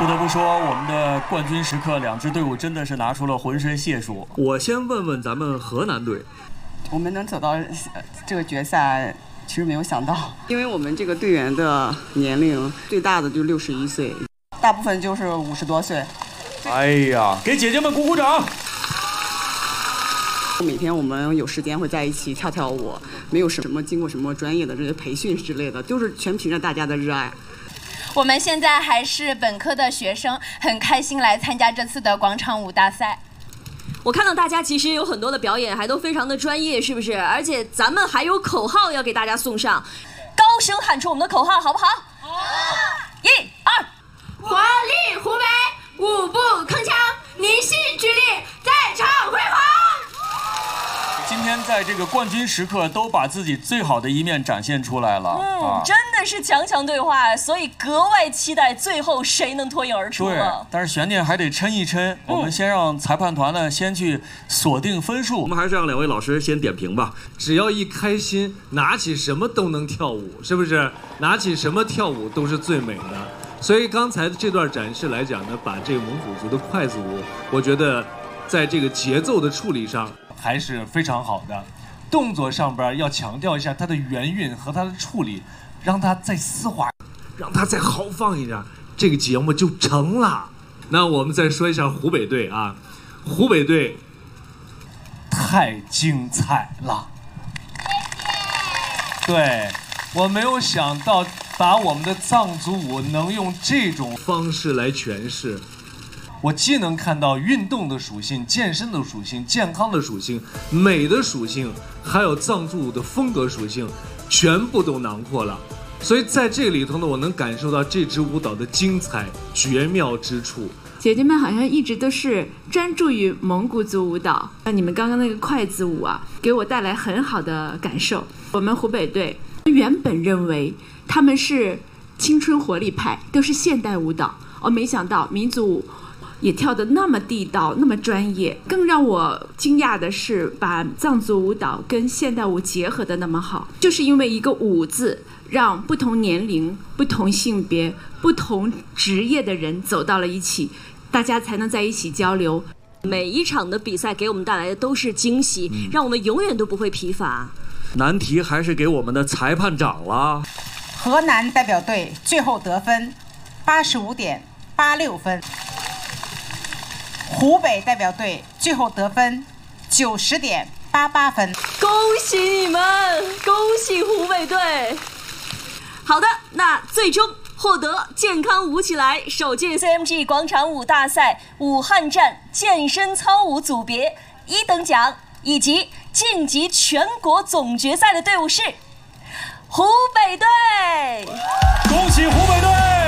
不得不说，我们的冠军时刻，两支队伍真的是拿出了浑身解数。我先问问咱们河南队， 我们能走到这个决赛，其实没有想到，因为我们这个队员的年龄最大的就61岁，大部分就是50多岁。 哎呀，给姐姐们鼓鼓掌！ 每天我们有时间会在一起跳跳舞，没有什么经过什么专业的这些培训之类的，就是全凭着大家的热爱。 我们现在还是本科的学生，很开心来参加这次的广场舞大赛。 我看到大家其实有很多的表演还都非常的专业，是不是？而且咱们还有口号要给大家送上，高声喊出我们的口号，好不好？好！1、2， 活力湖北，舞步铿锵，凝心聚力，在场辉煌。 今天在这个冠军时刻，都把自己最好的一面展现出来了。 真的是强强对话，所以格外期待最后谁能脱颖而出了。 对，但是悬念还得抻一抻。我们先让裁判团呢先去锁定分数。我们还是让两位老师先点评吧。 只要一开心，拿起什么都能跳舞，是不是？拿起什么跳舞都是最美的。所以刚才这段展示来讲呢，把这个蒙古族的筷子舞，我觉得在这个节奏的处理上还是非常好的。动作上边要强调一下它的圆韵和它的处理，让它再丝滑， 让它再豪放一点，这个节目就成了。那我们再说一下湖北队啊，湖北队太精彩了。对，我没有想到把我们的藏族舞能用这种方式来诠释。 我既能看到运动的属性、健身的属性、健康的属性、 美的属性，还有藏族舞的风格属性，全部都囊括了。所以在这里头呢，我能感受到这支舞蹈的精彩、绝妙之处。 姐姐们好像一直都是专注于蒙古族舞蹈，那你们刚刚那个筷子舞啊，给我带来很好的感受。我们湖北队原本认为他们是青春活力派，都是现代舞蹈，没想到民族舞也跳得那么地道，那么专业。更让我惊讶的是，把藏族舞蹈跟现代舞结合得那么好，就是因为一个舞字，让不同年龄、不同性别、不同职业的人走到了一起，大家才能在一起交流。 每一场的比赛给我们带来的都是惊喜，让我们永远都不会疲乏。 难题还是给我们的裁判长了。 河南代表队最后得分85.86分。湖北代表队最后得分90.88分， 恭喜你们，恭喜湖北队！好的，那最终获得健康舞起来首届 CMG 广场舞大赛武汉站健身操舞组别1等奖以及晋级全国总决赛的队伍是湖北队， 恭喜湖北队！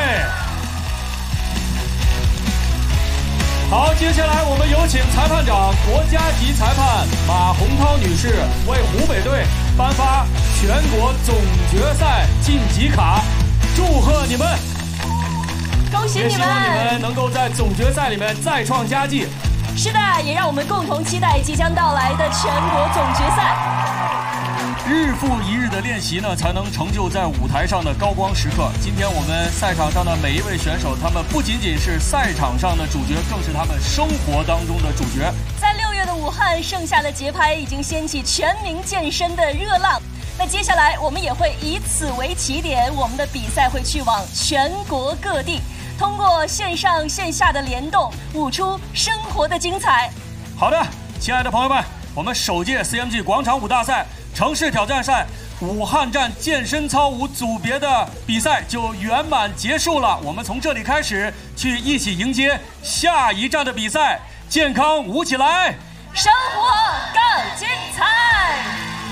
好，接下来我们有请裁判长、国家级裁判马洪涛女士为湖北队颁发全国总决赛晋级卡，祝贺你们！ 恭喜你们！ 也希望你们能够在总决赛里面再创佳绩。 是的，也让我们共同期待即将到来的全国总决赛。 日复一日的练习呢，才能成就在舞台上的高光时刻。今天我们赛场上的每一位选手，他们不仅仅是赛场上的主角，更是他们生活当中的主角。 在6月的武汉，盛夏的节拍已经掀起全民健身的热浪。那接下来我们也会以此为起点，我们的比赛会去往全国各地，通过线上线下的联动，舞出生活的精彩。 好的，亲爱的朋友们，我们首届 CMG 广场舞大赛城市挑战赛武汉站健身操舞组别的比赛就圆满结束了。我们从这里开始，去一起迎接下一站的比赛。健康舞起来， 生活更精彩。